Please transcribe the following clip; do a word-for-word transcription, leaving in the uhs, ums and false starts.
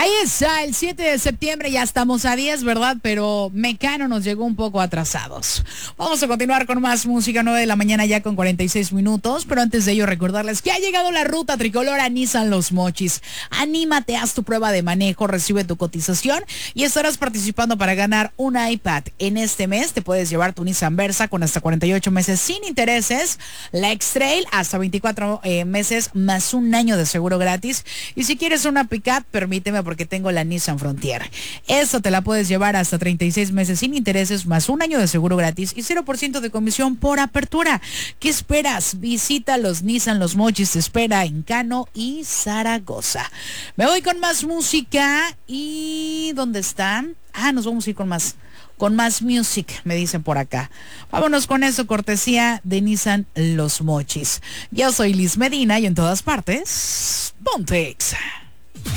Ahí está, el siete de septiembre, ya estamos a diez, ¿verdad? Pero Mecano nos llegó un poco atrasados. Vamos a continuar con más música, nueve de la mañana ya con cuarenta y seis minutos, pero antes de ello recordarles que ha llegado la ruta tricolor a Nissan Los Mochis. Anímate, haz tu prueba de manejo, recibe tu cotización y estarás participando para ganar un iPad. En este mes te puedes llevar tu Nissan Versa con hasta cuarenta y ocho meses sin intereses, la X-Trail hasta veinticuatro eh, meses más un año de seguro gratis. Y si quieres una pickup, permíteme porque tengo la Nissan Frontier. Eso te la puedes llevar hasta treinta y seis meses sin intereses, más un año de seguro gratis y cero por ciento de comisión por apertura. ¿Qué esperas? Visita los Nissan Los Mochis, te espera en Cano y Zaragoza. Me voy con más música y ¿dónde están? Ah, nos vamos a ir con más, con más music, me dicen por acá. Vámonos con eso, cortesía de Nissan Los Mochis. Yo soy Liz Medina y en todas partes, Pontex.